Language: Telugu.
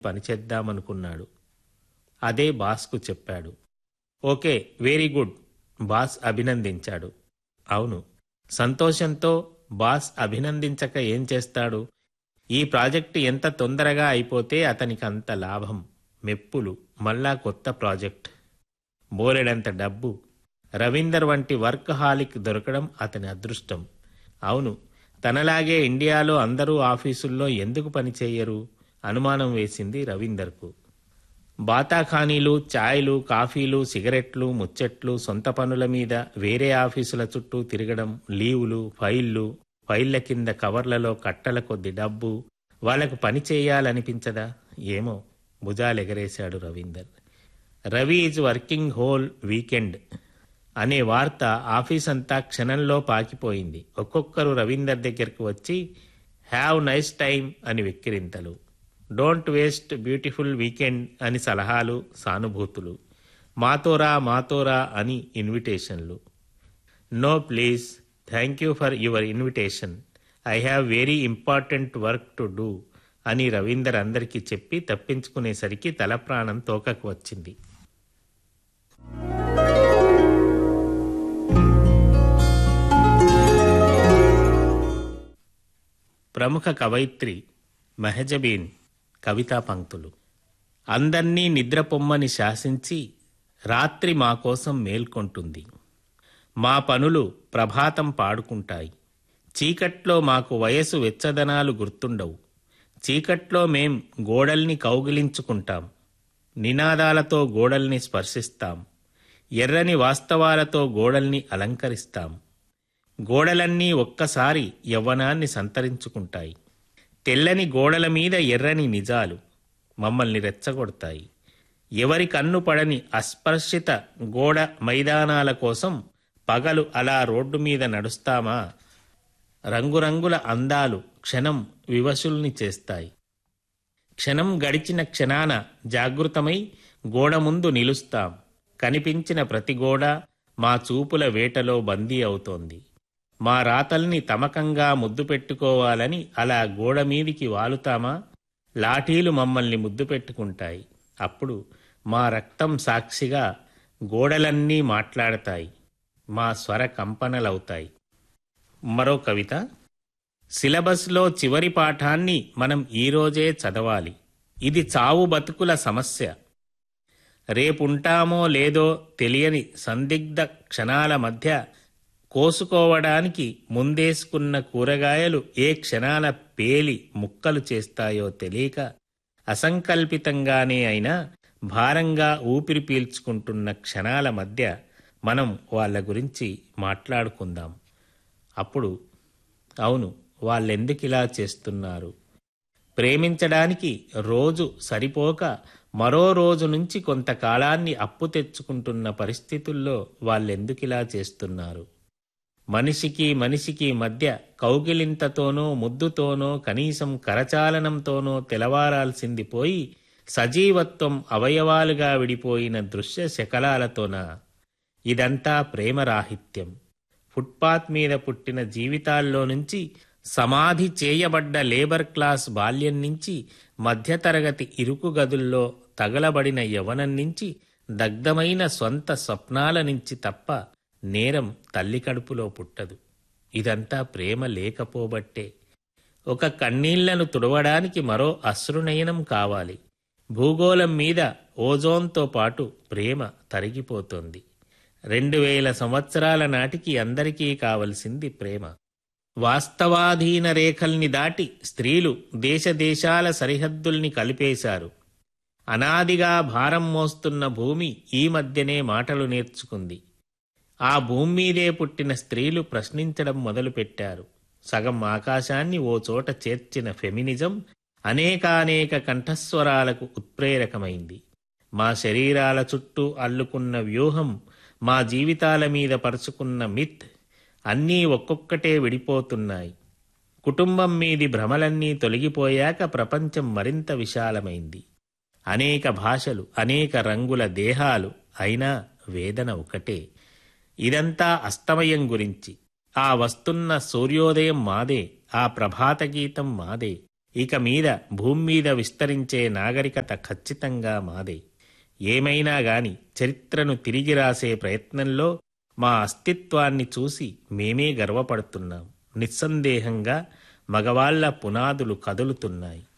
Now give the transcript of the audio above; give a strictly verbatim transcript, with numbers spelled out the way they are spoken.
పనిచేద్దామనుకున్నాడు. అదే బాస్కు చెప్పాడు. Okay, very good, boss అభినందించాడు. అవును, సంతోషంతో బాస్ అభినందించక ఏం చేస్తాడు? ఈ ప్రాజెక్టు ఎంత తొందరగా అయిపోతే అతనికి అంత లాభం, మెప్పులు, మళ్ళా కొత్త ప్రాజెక్ట్, బోలెడంత డబ్బు. రవీందర్ వంటి వర్క్ హాలిక్ దొరకడం అతని అదృష్టం. అవును, తనలాగే ఇండియాలో అందరూ ఆఫీసుల్లో ఎందుకు పనిచేయరు? అనుమానం వేసింది రవీందర్కు. బాతాఖానీలు, ఛాయ్లు, కాఫీలు, సిగరెట్లు, ముచ్చట్లు, సొంత పనుల మీద వేరే ఆఫీసుల చుట్టూ తిరగడం, లీవులు, ఫైళ్లు, ఫైళ్ల కింద కవర్లలో కట్టల కొద్ది డబ్బు. వాళ్లకు పని చేయాలనిపించదా? ఏమో, భుజాలెగరేశాడు Ravinder. Ravi is working whole weekend అనే వార్త ఆఫీసంతా క్షణంలో పాకిపోయింది. ఒక్కొక్కరు రవీందర్ దగ్గరకు వచ్చి హ్యావ్ నైస్ టైం అని వెక్కిరింతలు, డోంట్ వేస్ట్ బ్యూటిఫుల్ వీకెండ్ అని సలహాలు, సానుభూతులు, మాతోరా మాతోరా అని ఇన్విటేషన్లు. No please, thank you for your invitation, I have very important work to do అని రవీందర్ అందరికీ చెప్పి తప్పించుకునేసరికి తల ప్రాణం తోకకు వచ్చింది. ప్రముఖ కవయిత్రి మెహజబీన్ కవితా పంక్తులు. అందర్నీ నిద్రపొమ్మని శాసించి రాత్రి మా కోసం మేల్కొంటుంది. మా పనులు ప్రభాతం పాడుకుంటాయి. చీకట్లో మాకు వయసు వెచ్చదనాలు గుర్తుండవు. చీకట్లో మేం గోడల్ని కౌగిలించుకుంటాం. నినాదాలతో గోడల్ని స్పర్శిస్తాం. ఎర్రని వాస్తవాలతో గోడల్ని అలంకరిస్తాం. గోడలన్నీ ఒక్కసారి యవ్వనాన్ని సంతరించుకుంటాయి. తెల్లని గోడల మీద ఎర్రని నిజాలు మమ్మల్ని రెచ్చగొడతాయి. ఎవరి కన్ను పడని అస్పర్శిత గోడ మైదానాల కోసం పగలు అలా రోడ్డు మీద నడుస్తామా? రంగురంగుల అందాలు క్షణం వివశుల్ని చేస్తాయి. క్షణం గడిచిన క్షణాన జాగృతమై గోడ ముందు నిలుస్తాం. కనిపించిన ప్రతి గోడ మా చూపుల వేటలో బందీ అవుతోంది. మా రాతల్ని తమకంగా ముద్దు పెట్టుకోవాలని అలా గోడ మీదికి వాలుతామా? లాఠీలు మమ్మల్ని ముద్దు పెట్టుకుంటాయి. అప్పుడు మా రక్తం సాక్షిగా గోడలన్నీ మాట్లాడతాయి. మా స్వర కంపనలవుతాయి. మరో కవిత. సిలబస్లో చివరి పాఠాన్ని మనం ఈరోజే చదవాలి. ఇది చావు బతుకుల సమస్య. రేపుంటామో లేదో తెలియని సందిగ్ధ క్షణాల మధ్య కోసుకోవడానికి ముందేసుకున్న కూరగాయలు ఏ క్షణాన పేలి ముక్కలు చేస్తాయో తెలియక అసంకల్పితంగానే అయినా భారంగా ఊపిరి పీల్చుకుంటున్న క్షణాల మధ్య మనం వాళ్ళ గురించి మాట్లాడుకుందాం. అప్పుడు అవును, వాళ్ళెందుకిలా చేస్తున్నారు? ప్రేమించడానికి రోజు సరిపోక మరో రోజు నుంచి కొంతకాలాన్ని అప్పు తెచ్చుకుంటున్న పరిస్థితుల్లో వాళ్ళెందుకిలా చేస్తున్నారు? మనిషికి మనిషికి మధ్య కౌగిలింతతోనో ముద్దుతోనో కనీసం కరచాలనంతోనో తెలవారాల్సింది పోయి సజీవత్వం అవయవాలుగా విడిపోయిన దృశ్య శకలాలతోనా? ఇదంతా ప్రేమరాహిత్యం. ఫుట్పాత్ మీద పుట్టిన జీవితాల్లో నుంచి, సమాధి చేయబడ్డ లేబర్ క్లాస్ బాల్యం నుంచి, మధ్యతరగతి ఇరుకు గదుల్లో తగలబడిన యవనం నుంచి, దగ్ధమైన స్వంత స్వప్నాల నుంచి తప్ప నేరం తల్లి కడుపులో పుట్టదు. ఇదంతా ప్రేమ లేకపోబట్టే. ఒక కన్నీళ్లను తుడవడానికి మరో అశ్రునయనం కావాలి. భూగోళం మీద ఓజోన్తో పాటు ప్రేమ తరిగిపోతోంది. రెండు వేల సంవత్సరాల నాటికి అందరికీ కావలసింది ప్రేమ. వాస్తవాధీన రేఖల్ని దాటి స్త్రీలు దేశదేశాల సరిహద్దుల్ని కలిపేశారు. అనాదిగా భారం మోస్తున్న భూమి ఈ మధ్యనే మాటలు నేర్చుకుంది. ఆ భూమి మీదే పుట్టిన స్త్రీలు ప్రశ్నించడం మొదలుపెట్టారు. సగం ఆకాశాన్ని ఓ చోట చేర్చిన ఫెమినిజం అనేకానేక కంఠస్వరాలకు ఉత్ప్రేరకమైంది. మా శరీరాల చుట్టూ అల్లుకున్న వ్యూహం, మా జీవితాల మీద పరుచుకున్న మిత్ అన్నీ ఒక్కొక్కటే విడిపోతున్నాయి. కుటుంబం మీది భ్రమలన్నీ తొలగిపోయాక ప్రపంచం మరింత విశాలమైంది. అనేక భాషలు, అనేక రంగుల దేహాలు, అయినా వేదన ఒకటే. ఇదంతా అస్తమయం గురించి. ఆ వస్తున్న సూర్యోదయం మాదే, ఆ ప్రభాత గీతం మాదే. ఇక మీద భూమి మీద విస్తరించే నాగరికత ఖచ్చితంగా మాదే. ఏమైనా గాని చరిత్రను తిరిగి రాసే ప్రయత్నంలో మా అస్తిత్వాన్ని చూసి మేమే గర్వపడుతున్నాం. నిస్సందేహంగా మగవాళ్ల పునాదులు కదులుతున్నాయి.